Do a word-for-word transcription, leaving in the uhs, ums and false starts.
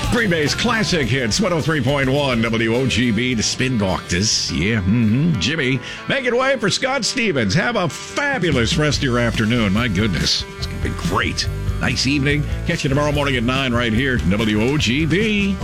Green Bay's classic hits, one oh three point one W O G B, the Spin Doctors. Yeah, mm-hmm. Jimmy, making way for Scott Stevens. Have a fabulous rest of your afternoon. My goodness, it's going to be great. Nice evening. Catch you tomorrow morning at nine right here, W O G B.